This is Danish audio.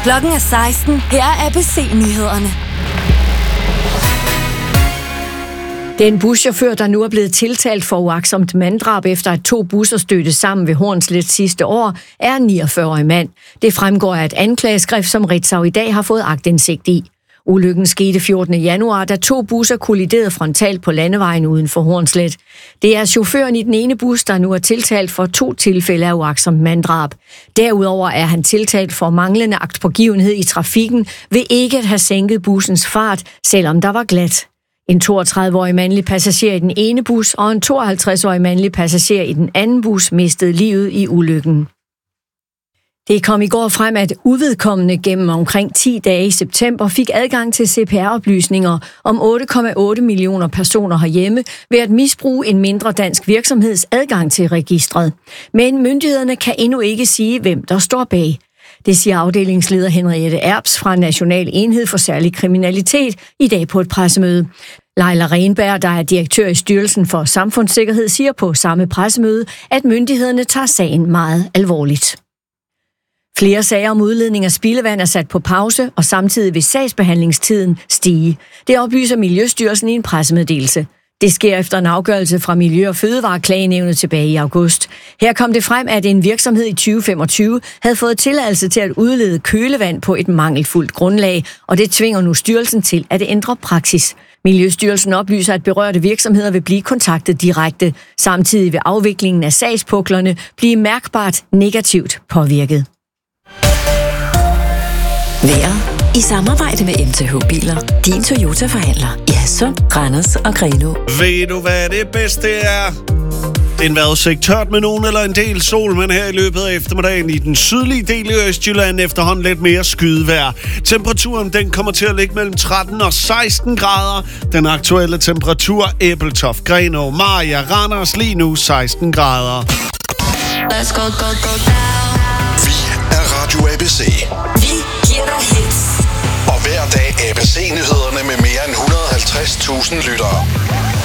Klokken er 16. Her er ABC-nyhederne. Den buschauffør, der nu er blevet tiltalt for uagtsomt manddrab efter at 2 busser stødte sammen ved Hornslet sidste år, er en 49-årig mand. Det fremgår af et anklageskrift, som Ritzau i dag har fået aktindsigt i. Ulykken skete 14. januar, da 2 busser kolliderede frontalt på landevejen uden for Hornslet. Det er chaufføren i den ene bus, der nu er tiltalt for 2 tilfælde af uagtsomt manddrab. Derudover er han tiltalt for manglende agtpågivenhed i trafikken ved ikke at have sænket bussens fart, selvom der var glat. En 32-årig mandlig passager i den ene bus og en 52-årig mandlig passager i den anden bus mistede livet i ulykken. Det kom i går frem, at uvedkommende gennem omkring 10 dage i september fik adgang til CPR-oplysninger om 8,8 millioner personer herhjemme ved at misbruge en mindre dansk virksomheds adgang til registret. Men myndighederne kan endnu ikke sige, hvem der står bag. Det siger afdelingsleder Henriette Erbs fra National Enhed for Særlig Kriminalitet i dag på et pressemøde. Leila Renberg, der er direktør i Styrelsen for Samfundssikkerhed, siger på samme pressemøde, at myndighederne tager sagen meget alvorligt. Flere sager om udledning af spildevand er sat på pause, og samtidig vil sagsbehandlingstiden stige. Det oplyser Miljøstyrelsen i en pressemeddelelse. Det sker efter en afgørelse fra Miljø- og Fødevareklagenævnet tilbage i august. Her kom det frem, at en virksomhed i 2025 havde fået tilladelse til at udlede kølevand på et mangelfuldt grundlag, og det tvinger nu styrelsen til at ændre praksis. Miljøstyrelsen oplyser, at berørte virksomheder vil blive kontaktet direkte. Samtidig vil afviklingen af sagspuklerne blive mærkbart negativt påvirket. Vejret i samarbejde med MTH Biler. Din Toyota-forhandler i Hadsund, Randers og Grenaa. Ved du, hvad det bedste er? Det er en vejrudsigt, tørt med nogen eller en del sol, men her i løbet af eftermiddagen i den sydlige del af Østjylland efterhånden lidt mere skydevejr. Temperaturen den kommer til at ligge mellem 13 og 16 grader. Den aktuelle temperatur Ebeltoft, Grenaa, Mariager, Randers lige nu 16 grader. Let's go, go, go down. Vi er Radio ABC. Vi giver dig hits. Og hver dag ABC-nyhederne med mere end 150.000 lyttere.